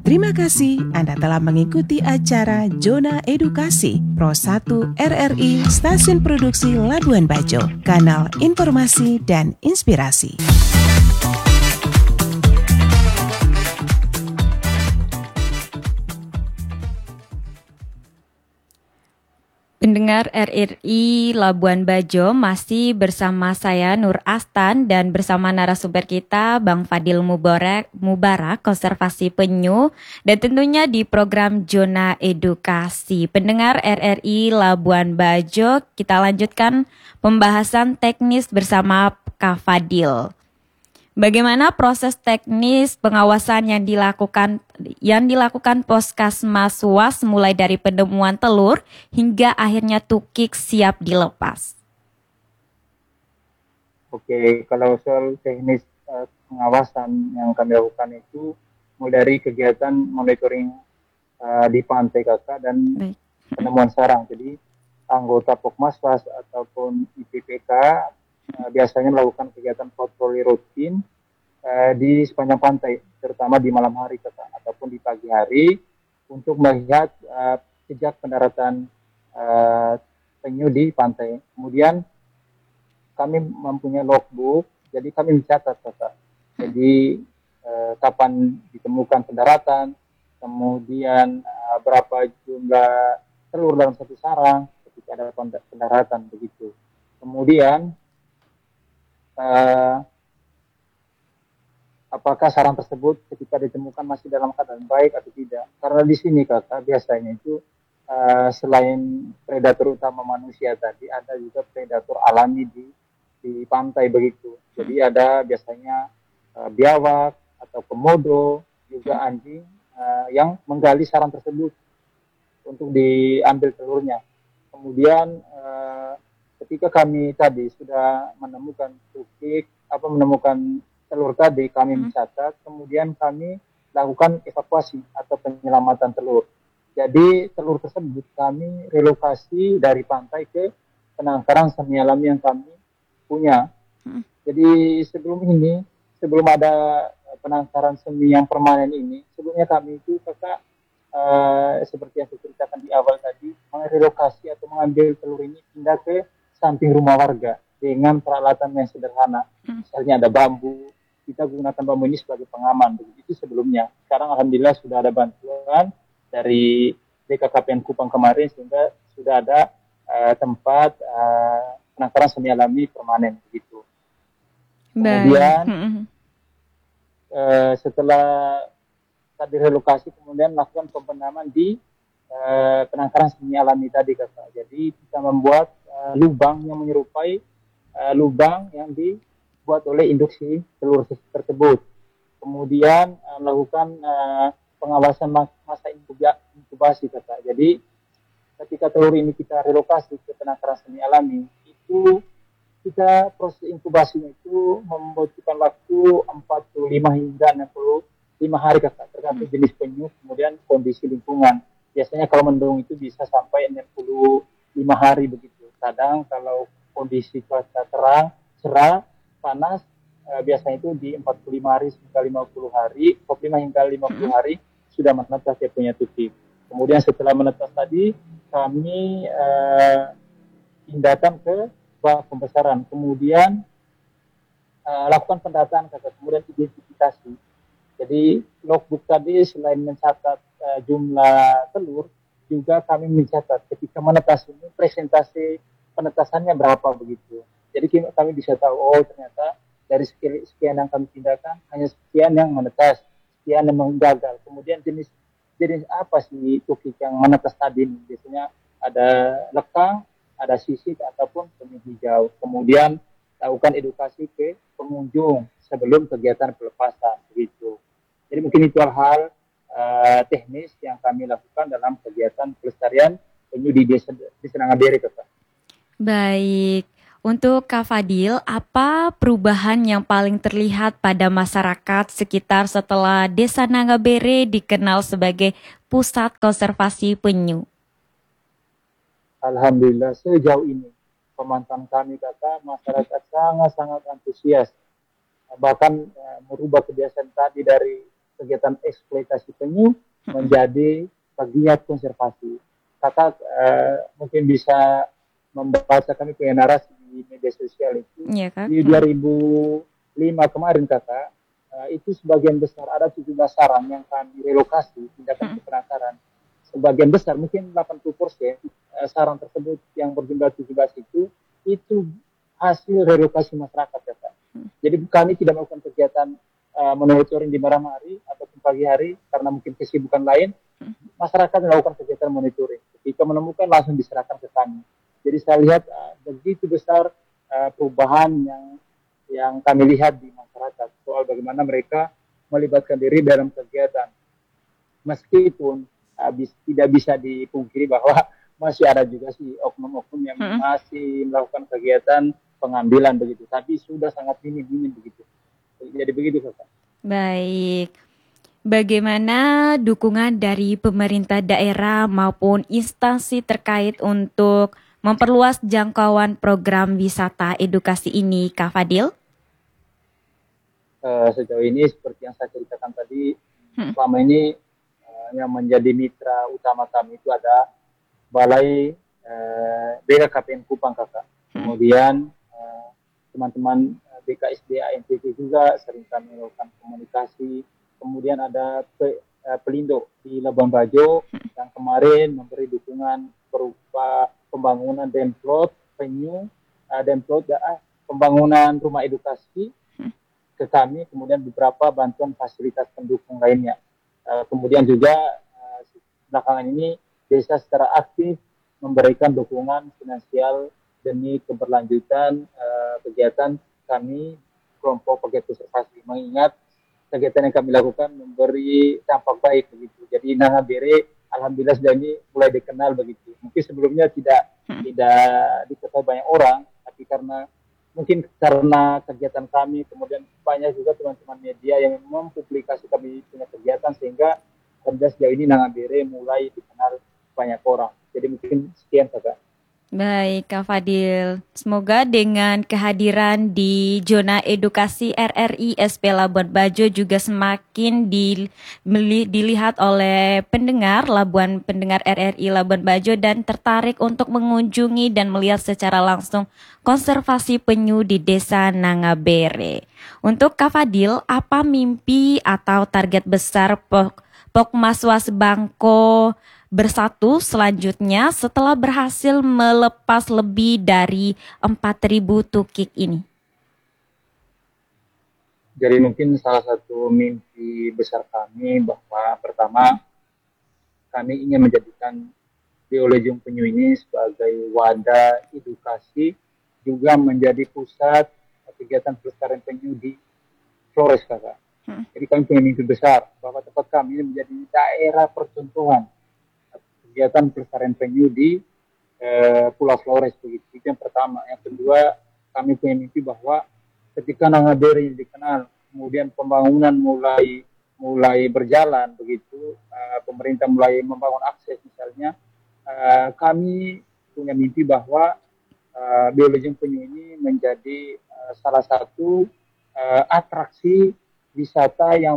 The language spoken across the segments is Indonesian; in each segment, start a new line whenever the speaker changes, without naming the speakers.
Terima kasih Anda telah mengikuti acara Zona Edukasi Pro 1 RRI Stasiun Produksi Labuan Bajo, kanal informasi dan inspirasi.
Pendengar RRI Labuan Bajo, masih bersama saya Nur Astan dan bersama narasumber kita Bang Fadil Mubarak, konservasi penyu, dan tentunya di program Zona Edukasi. Pendengar RRI Labuan Bajo, kita lanjutkan pembahasan teknis bersama Kak Fadil. Bagaimana proses teknis pengawasan yang dilakukan Puskesmas Was mulai dari penemuan telur hingga akhirnya tukik siap dilepas?
Oke, kalau soal teknis pengawasan yang kami lakukan itu mulai dari kegiatan monitoring di pantai Kakak dan penemuan sarang. Jadi anggota Pokmas Was ataupun IPPK biasanya melakukan kegiatan patroli rutin di sepanjang pantai, terutama di malam hari Kakak, ataupun di pagi hari untuk melihat jejak pendaratan penyu di pantai. Kemudian kami mempunyai logbook, jadi kami mencatat Kakak. Jadi kapan ditemukan pendaratan, kemudian berapa jumlah telur dalam satu sarang ketika ada pendaratan begitu. Kemudian apakah sarang tersebut ketika ditemukan masih dalam keadaan baik atau tidak? Karena di sini Kakak biasanya itu selain predator utama manusia tadi, ada juga predator alami di pantai begitu. Jadi ada biasanya biawak atau komodo, juga anjing yang menggali sarang tersebut untuk diambil telurnya. Kemudian ketika kami tadi sudah menemukan menemukan telur tadi, kami mencatat, kemudian kami lakukan evakuasi atau penyelamatan telur. Jadi telur tersebut kami relokasi dari pantai ke penangkaran semi alami yang kami punya. Jadi sebelum ada penangkaran semi yang permanen ini, sebelumnya kami itu Kakak seperti yang saya ceritakan di awal tadi, merelokasi atau mengambil telur ini pindah ke samping rumah warga dengan peralatan yang sederhana. Misalnya ada bambu, kita gunakan bambu ini sebagai pengaman. Begitu sebelumnya. Sekarang alhamdulillah sudah ada bantuan dari BKKPN Kupang kemarin, sehingga sudah ada tempat penangkaran semi alami permanen begitu. Kemudian setelah tadi relokasi, kemudian melakukan pembenaman di penangkaran semi alami tadi Kakak. Jadi kita membuat lubang yang menyerupai lubang yang dibuat oleh induksi telur tersebut. Kemudian melakukan pengawasan masa inkubasi Kakak. Jadi ketika telur ini kita relokasi ke penangkaran semi alami, itu kita proses inkubasinya itu membutuhkan waktu 45 hingga 65 hari Kakak, tergantung jenis penyu, kemudian kondisi lingkungan. Biasanya kalau mendung itu bisa sampai 65 hari begitu. Kadang kalau kondisi cuaca terang, cerah, panas, biasanya itu di 45 hari hingga 50 hari, 45 hingga 50 hari sudah menetas dia punya tukik. Kemudian setelah menetas tadi, kami pindahkan ke bak pembesaran. Kemudian lakukan pendataan, kemudian identifikasi. Jadi logbook tadi selain mencatat jumlah telur, juga kami mencatat ketika menetas ini presentasi penetasannya berapa begitu. Jadi kami bisa tahu, oh ternyata dari sekian yang kami pindahkan hanya sekian yang menetas, sekian yang gagal. Kemudian jenis apa sih tukik yang menetas tadi? Biasanya ada lekang, ada sisik ataupun penyu hijau. Kemudian lakukan edukasi ke pengunjung sebelum kegiatan pelepasan begitu. Jadi mungkin itu hal teknis yang kami lakukan dalam kegiatan pelestarian penyu di Senangabere, Kakak.
Baik, untuk Kak Fadil, apa perubahan yang paling terlihat pada masyarakat sekitar setelah Desa Nangabere dikenal sebagai pusat konservasi penyu?
Alhamdulillah sejauh ini pemantauan kami Kakak, masyarakat sangat-sangat antusias, bahkan merubah kebiasaan tadi dari kegiatan eksploitasi penyu menjadi pegiat konservasi. Kakak mungkin bisa membaca, kami punya narasi di media sosial itu.
Iya, Kak.
Di 2005 kemarin kakak, itu sebagian besar ada 17 sarang yang kami relokasi, pindahkan ke penangkaran. Sebagian besar, mungkin 80% sarang tersebut yang berjumlah 17 itu hasil relokasi masyarakat kakak. Jadi kami tidak melakukan kegiatan monitoring di malam hari ataupun pagi hari karena mungkin kesibukan lain. Masyarakat melakukan kegiatan monitoring. Ketika menemukan langsung diserahkan ke kami. Jadi saya lihat begitu besar perubahan yang kami lihat di masyarakat soal bagaimana mereka melibatkan diri dalam kegiatan. Meskipun tidak bisa dipungkiri bahwa masih ada juga sih oknum-oknum yang masih melakukan kegiatan pengambilan begitu. Tapi sudah sangat minim begitu. Jadi begitu Kakak.
Baik. Bagaimana dukungan dari pemerintah daerah maupun instansi terkait untuk memperluas jangkauan program wisata edukasi ini, Kak Fadil?
Sejauh ini seperti yang saya ceritakan tadi, selama ini yang menjadi mitra utama kami itu ada Balai BKKPN Kupang kakak. Kemudian teman-teman BKSDA NTT juga sering kami melakukan komunikasi. Kemudian ada Pelindo di Labuan Bajo yang kemarin memberi dukungan berupa pembangunan demplot penyu, pembangunan rumah edukasi ke kami, kemudian beberapa bantuan fasilitas pendukung lainnya. Kemudian juga belakangan ini desa secara aktif memberikan dukungan finansial demi keberlanjutan kegiatan kami kelompok pegiat konservasi, mengingat kegiatan yang kami lakukan memberi dampak baik begitu. Jadi Nanga Bere alhamdulillah sudah ini mulai dikenal begitu. Mungkin sebelumnya tidak diketahui banyak orang, tapi karena kegiatan kami, kemudian banyak juga teman-teman media yang mempublikasi kami punya kegiatan, sehingga sejauh ini Nanga Bere mulai dikenal banyak orang. Jadi mungkin sekian kakak.
Baik, Kak Fadil. Semoga dengan kehadiran di Zona Edukasi RRI SP Labuan Bajo juga semakin dilihat oleh pendengar RRI Labuan Bajo dan tertarik untuk mengunjungi dan melihat secara langsung konservasi penyu di Desa Nangabere. Untuk Kak Fadil, apa mimpi atau target besar Pokmaswas Bangko Bersatu selanjutnya setelah berhasil melepas lebih dari 4.000 tukik ini?
Jadi mungkin salah satu mimpi besar kami bahwa pertama kami ingin menjadikan Biologium Penyu ini sebagai wadah edukasi, juga menjadi pusat kegiatan pelestarian penyu di Flores kakak. Jadi kami punya mimpi besar bahwa tempat kami ini menjadi daerah percontohan kegiatan pelestarian penyu di Pulau Flores begitu. Itu yang pertama. Yang kedua, kami punya mimpi bahwa ketika Nangabere dikenal, kemudian pembangunan mulai berjalan begitu, pemerintah mulai membangun akses misalnya, kami punya mimpi bahwa Biologium Penyu ini menjadi salah satu atraksi wisata yang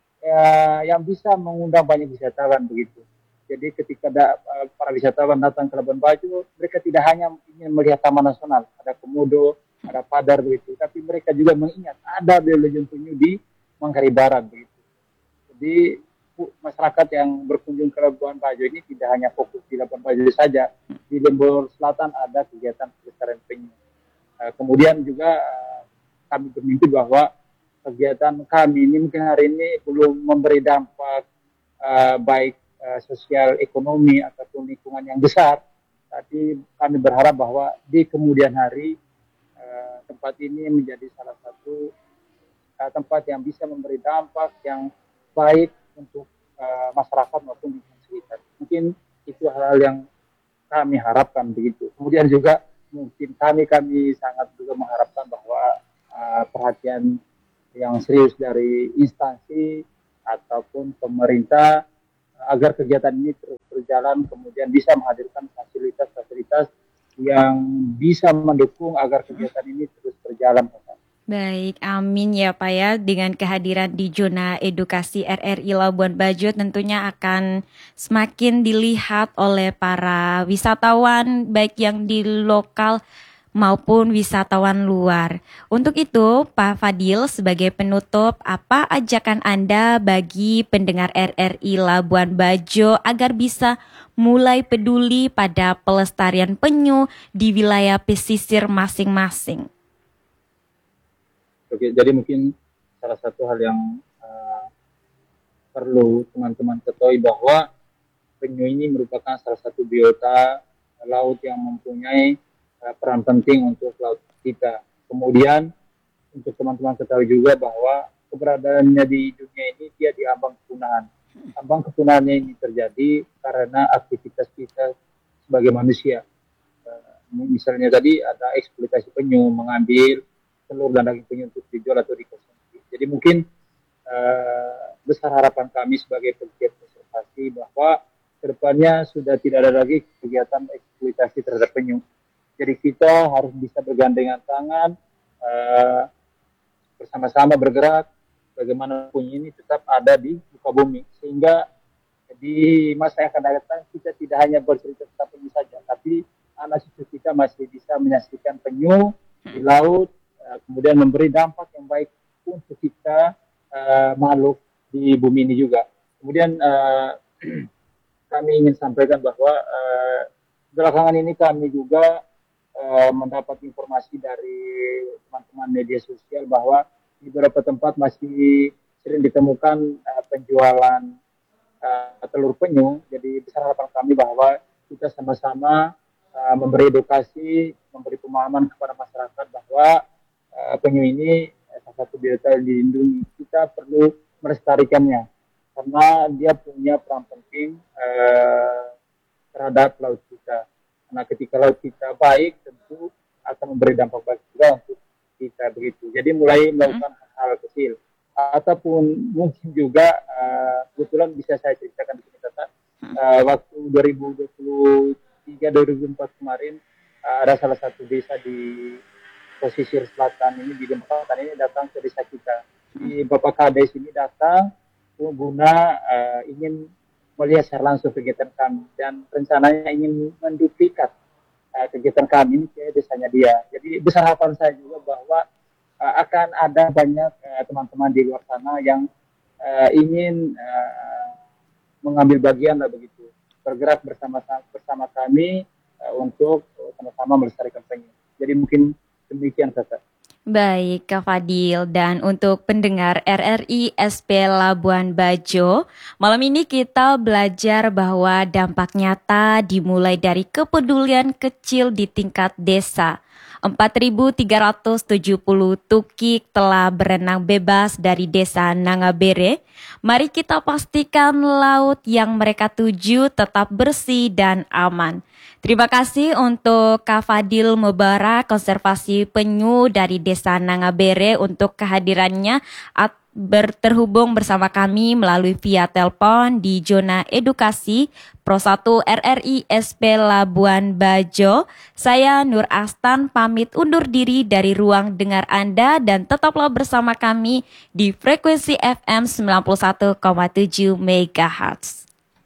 bisa mengundang banyak wisatawan begitu. Jadi ketika para wisatawan datang ke Labuan Bajo, mereka tidak hanya ingin melihat Taman Nasional, ada Komodo, ada Padar begitu, tapi mereka juga mengingat ada Biologium Penyu di Manggarai Barat begitu. Jadi masyarakat yang berkunjung ke Labuan Bajo ini tidak hanya fokus di Labuan Bajo saja, di Lembur Selatan ada kegiatan pelestarian penyu. Kemudian juga kami bermimpi bahwa kegiatan kami ini mungkin hari ini belum memberi dampak baik sosial ekonomi ataupun lingkungan yang besar, tapi kami berharap bahwa di kemudian hari tempat ini menjadi salah satu tempat yang bisa memberi dampak yang baik untuk masyarakat maupun lingkungan sekitar. Mungkin itu hal-hal yang kami harapkan begitu. Kemudian juga mungkin kami sangat juga mengharapkan bahwa perhatian yang serius dari instansi ataupun pemerintah agar kegiatan ini terus berjalan, kemudian bisa menghadirkan fasilitas-fasilitas yang bisa mendukung agar kegiatan ini terus berjalan.
Baik, amin ya Pak ya. Dengan kehadiran di zona edukasi RRI Labuan Bajo tentunya akan semakin dilihat oleh para wisatawan baik yang di lokal maupun wisatawan luar. Untuk itu, Pak Fadil sebagai penutup, apa ajakan Anda bagi pendengar RRI Labuan Bajo agar bisa mulai peduli pada pelestarian penyu di wilayah pesisir masing-masing?
Oke, jadi mungkin salah satu hal yang perlu teman-teman ketahui bahwa penyu ini merupakan salah satu biota laut yang mempunyai peran penting untuk laut kita. Kemudian untuk teman-teman ketahui juga bahwa keberadaannya di dunia ini dia di ambang kepunahan. Ambang kepunahannya ini terjadi karena aktivitas kita sebagai manusia. Misalnya tadi ada eksploitasi penyu, mengambil telur dan daging penyu untuk dijual atau dikonsumsi. Jadi mungkin besar harapan kami sebagai pegiat konservasi bahwa kedepannya sudah tidak ada lagi kegiatan eksploitasi terhadap penyu. Jadi kita harus bisa bergandengan tangan, bersama-sama bergerak, bagaimana penyu ini tetap ada di muka bumi. Sehingga di masa yang akan datang kita tidak hanya bercerita tentang penyu saja, tapi anak cucu kita masih bisa menyaksikan penyu di laut, kemudian memberi dampak yang baik untuk kita makhluk di bumi ini juga. Kemudian kami ingin sampaikan bahwa belakangan ini kami juga mendapat informasi dari teman-teman media sosial bahwa di beberapa tempat masih sering ditemukan penjualan telur penyu. Jadi besar harapan kami bahwa kita sama-sama memberi edukasi, memberi pemahaman kepada masyarakat bahwa penyu ini salah satu biota yang dilindungi. Kita perlu melestarikannya karena dia punya peran penting terhadap laut kita. Karena ketika laut kita baik, tentu akan memberi dampak baik juga untuk kita begitu. Jadi mulai melakukan hal kecil ataupun mungkin juga kebetulan bisa saya ceritakan di sini Tata. Waktu 2023-2024 kemarin ada salah satu desa di pesisir selatan ini di Dempetan ini datang ke desa kita. Di Bapak Kades ini datang guna ingin melihat secara langsung kegiatan kami dan rencananya ingin menduplikat kegiatan kami ini ke desanya dia. Jadi besar harapan saya juga bahwa akan ada banyak teman-teman di luar sana yang ingin mengambil bagian lah begitu, bergerak bersama kami untuk sama-sama melestarikan penyu. Jadi mungkin demikian Tata.
Baik Kak Fadil, dan untuk pendengar RRI SP Labuan Bajo, malam ini kita belajar bahwa dampak nyata dimulai dari kepedulian kecil di tingkat desa. 4.370 tukik telah berenang bebas dari desa Nangabere. Mari kita pastikan laut yang mereka tuju tetap bersih dan aman. Terima kasih untuk Kak Fadil Mubarak, konservasi penyu dari desa Nangabere untuk kehadirannya terhubung bersama kami melalui via telepon di zona edukasi Pro 1 RRI SP Labuan Bajo. Saya Nur Astan pamit undur diri dari ruang dengar Anda dan tetaplah bersama kami di frekuensi FM 91,7 MHz.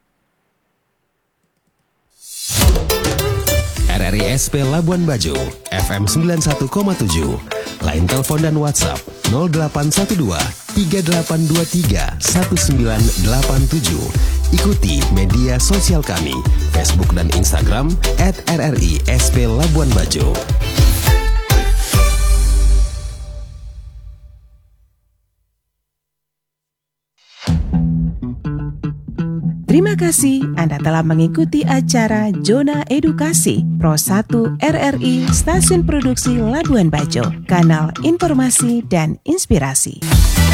RRI SP Labuan Bajo, FM 91,7. Line telepon dan WhatsApp 0812 3823 1987. Ikuti media sosial kami, Facebook dan Instagram @RRI SP Labuan Bajo.
Terima kasih Anda telah mengikuti acara Zona Edukasi Pro 1 RRI Stasiun Produksi Labuan Bajo, kanal informasi dan inspirasi.